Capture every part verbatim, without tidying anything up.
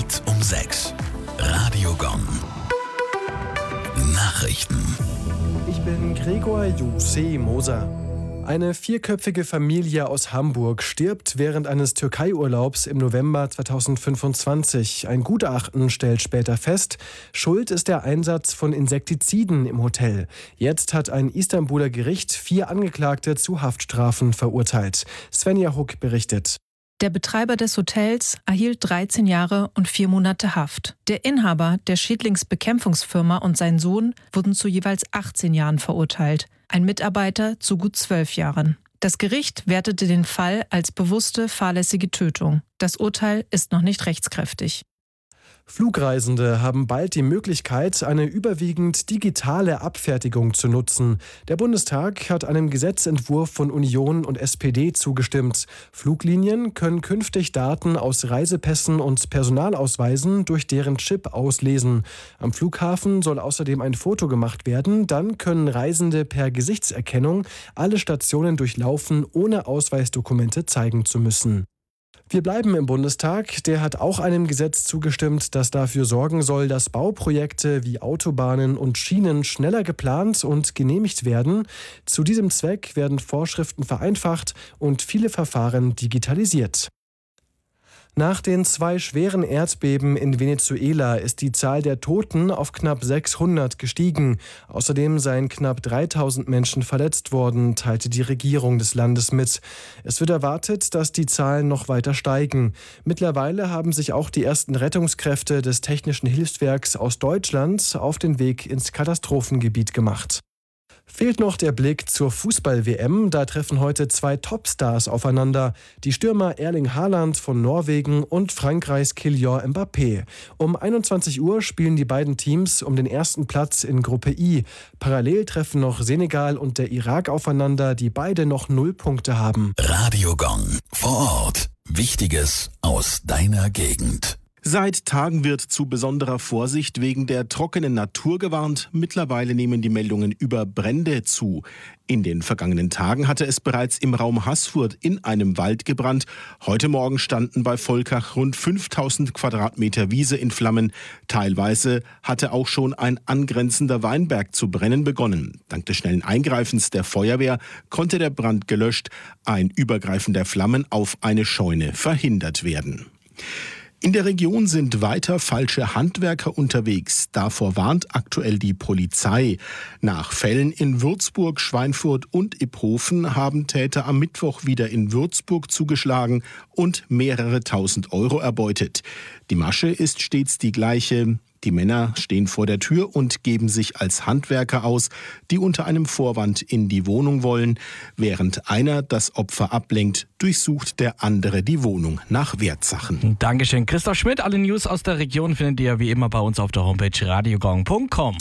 Welt um sechs. Radio Gong. Nachrichten. Ich bin Gregor Jussi Moser. Eine vierköpfige Familie aus Hamburg stirbt während eines Türkei-Urlaubs im November zweitausendfünfundzwanzig. Ein Gutachten stellt später fest, Schuld ist der Einsatz von Insektiziden im Hotel. Jetzt hat ein Istanbuler Gericht vier Angeklagte zu Haftstrafen verurteilt. Svenja Huck berichtet. Der Betreiber des Hotels erhielt dreizehn Jahre und vier Monate Haft. Der Inhaber der Schädlingsbekämpfungsfirma und sein Sohn wurden zu jeweils achtzehn Jahren verurteilt. Ein Mitarbeiter zu gut zwölf Jahren. Das Gericht wertete den Fall als bewusste, fahrlässige Tötung. Das Urteil ist noch nicht rechtskräftig. Flugreisende haben bald die Möglichkeit, eine überwiegend digitale Abfertigung zu nutzen. Der Bundestag hat einem Gesetzentwurf von Union und S P D zugestimmt. Fluglinien können künftig Daten aus Reisepässen und Personalausweisen durch deren Chip auslesen. Am Flughafen soll außerdem ein Foto gemacht werden. Dann können Reisende per Gesichtserkennung alle Stationen durchlaufen, ohne Ausweisdokumente zeigen zu müssen. Wir bleiben im Bundestag. Der hat auch einem Gesetz zugestimmt, das dafür sorgen soll, dass Bauprojekte wie Autobahnen und Schienen schneller geplant und genehmigt werden. Zu diesem Zweck werden Vorschriften vereinfacht und viele Verfahren digitalisiert. Nach den zwei schweren Erdbeben in Venezuela ist die Zahl der Toten auf knapp sechshundert gestiegen. Außerdem seien knapp dreitausend Menschen verletzt worden, teilte die Regierung des Landes mit. Es wird erwartet, dass die Zahlen noch weiter steigen. Mittlerweile haben sich auch die ersten Rettungskräfte des Technischen Hilfswerks aus Deutschland auf den Weg ins Katastrophengebiet gemacht. Fehlt noch der Blick zur Fußball-W M. Da treffen heute zwei Topstars aufeinander. Die Stürmer Erling Haaland von Norwegen und Frankreichs Kylian Mbappé. Um einundzwanzig Uhr spielen die beiden Teams um den ersten Platz in Gruppe I. Parallel treffen noch Senegal und der Irak aufeinander, die beide noch null Punkte haben. Radio Gong. Vor Ort. Wichtiges aus deiner Gegend. Seit Tagen wird zu besonderer Vorsicht wegen der trockenen Natur gewarnt. Mittlerweile nehmen die Meldungen über Brände zu. In den vergangenen Tagen hatte es bereits im Raum Haßfurt in einem Wald gebrannt. Heute Morgen standen bei Volkach rund fünftausend Quadratmeter Wiese in Flammen. Teilweise hatte auch schon ein angrenzender Weinberg zu brennen begonnen. Dank des schnellen Eingreifens der Feuerwehr konnte der Brand gelöscht, ein Übergreifen der Flammen auf eine Scheune verhindert werden. In der Region sind weiter falsche Handwerker unterwegs. Davor warnt aktuell die Polizei. Nach Fällen in Würzburg, Schweinfurt und Iphofen haben Täter am Mittwoch wieder in Würzburg zugeschlagen und mehrere tausend Euro erbeutet. Die Masche ist stets die gleiche. Die Männer stehen vor der Tür und geben sich als Handwerker aus, die unter einem Vorwand in die Wohnung wollen. Während einer das Opfer ablenkt, durchsucht der andere die Wohnung nach Wertsachen. Dankeschön, Christoph Schmidt. Alle News aus der Region findet ihr wie immer bei uns auf der Homepage radiogong punkt com.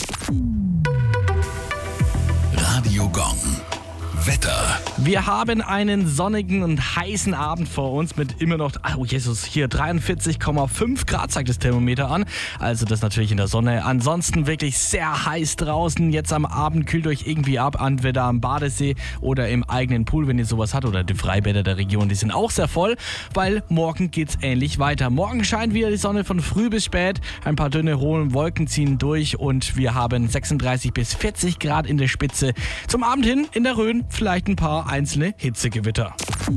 Radio Gong. Wetter. Wir haben einen sonnigen und heißen Abend vor uns mit immer noch, oh Jesus, hier dreiundvierzig Komma fünf Grad zeigt das Thermometer an. Also das natürlich in der Sonne. Ansonsten wirklich sehr heiß draußen. Jetzt am Abend kühlt euch irgendwie ab, entweder am Badesee oder im eigenen Pool, wenn ihr sowas habt. Oder die Freibäder der Region, die sind auch sehr voll, weil morgen geht's ähnlich weiter. Morgen scheint wieder die Sonne von früh bis spät. Ein paar dünne, hohe Wolken ziehen durch und wir haben sechsunddreißig bis vierzig Grad in der Spitze. Zum Abend hin in der Rhön vielleicht ein paar einzelne Hitzegewitter.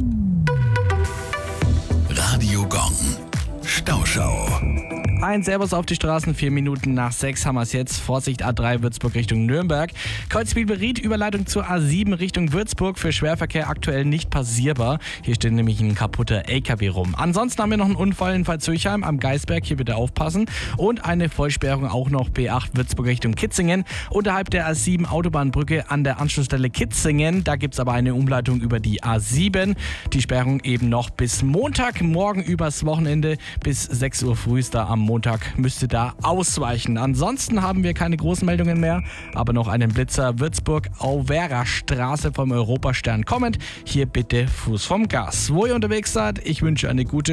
Radio Gong. Stauschau. Ein Servus auf die Straßen, vier Minuten nach sechs haben wir es jetzt. Vorsicht A drei Würzburg Richtung Nürnberg. Kreuzbiel-Beried, Überleitung zur A sieben Richtung Würzburg. Für Schwerverkehr aktuell nicht passierbar. Hier steht nämlich ein kaputter L K W rum. Ansonsten haben wir noch einen Unfall in Pfalzürchem am Geisberg. Hier bitte aufpassen. Und eine Vollsperrung auch noch B acht Würzburg Richtung Kitzingen. Unterhalb der A sieben Autobahnbrücke an der Anschlussstelle Kitzingen. Da gibt es aber eine Umleitung über die A sieben. Die Sperrung eben noch bis Montag. Morgen übers Wochenende bis sechs Uhr früh da am Montag müsste da ausweichen. Ansonsten haben wir keine großen Meldungen mehr, aber noch einen Blitzer Würzburg-Auwera Straße vom Europastern kommend. Hier bitte Fuß vom Gas. Wo ihr unterwegs seid, ich wünsche eine gute